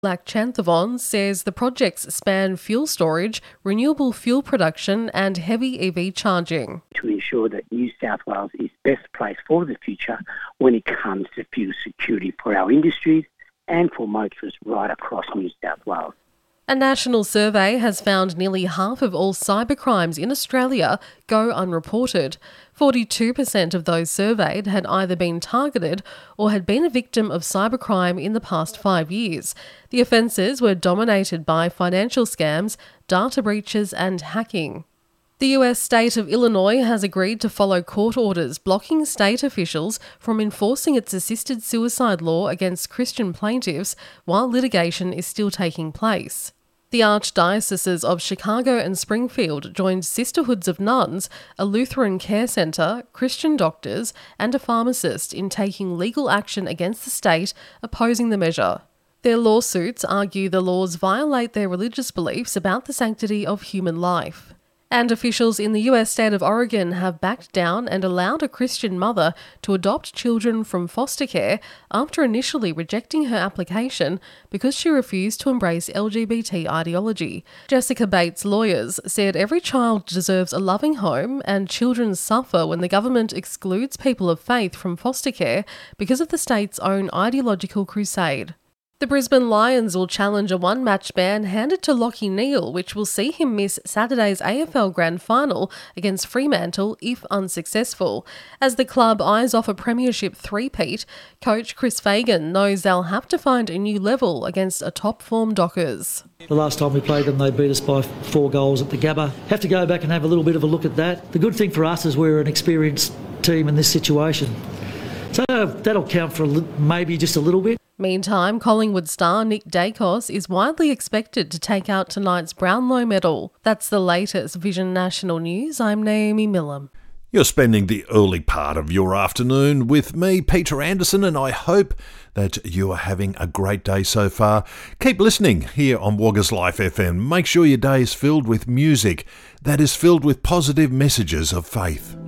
Chanthavon says the projects span fuel storage, renewable fuel production and heavy EV charging. To ensure that New South Wales is best placed for the future when it comes to fuel security for our industries and for motorists right across New South Wales. A national survey has found nearly half of all cybercrimes in Australia go unreported. 42% of those surveyed had either been targeted or had been a victim of cybercrime in the past 5 years. The offences were dominated by financial scams, data breaches and hacking. The US state of Illinois has agreed to follow court orders blocking state officials from enforcing its assisted suicide law against Christian plaintiffs while litigation is still taking place. The Archdioceses of Chicago and Springfield joined Sisterhoods of Nuns, a Lutheran care centre, Christian doctors and a pharmacist in taking legal action against the state opposing the measure. Their lawsuits argue the laws violate their religious beliefs about the sanctity of human life. And officials in the US state of Oregon have backed down and allowed a Christian mother to adopt children from foster care after initially rejecting her application because she refused to embrace LGBT ideology. Jessica Bates' lawyers said every child deserves a loving home and children suffer when the government excludes people of faith from foster care because of the state's own ideological crusade. The Brisbane Lions will challenge a one-match ban handed to Lachie Neale, which will see him miss Saturday's AFL Grand Final against Fremantle if unsuccessful. As the club eyes off a premiership three-peat, coach Chris Fagan knows they'll have to find a new level against a top-form Dockers. The last time we played them, they beat us by 4 goals at the Gabba. Have to go back and have a little bit of a look at that. The good thing for us is we're an experienced team in this situation. So that'll count for maybe just a little bit. Meantime, Collingwood star Nick Dacos is widely expected to take out tonight's Brownlow medal. That's the latest Vision National News. I'm Naomi Millam. You're spending the early part of your afternoon with me, Peter Anderson, and I hope that you are having a great day so far. Keep listening here on Woggers Life FM. Make sure your day is filled with music that is filled with positive messages of faith.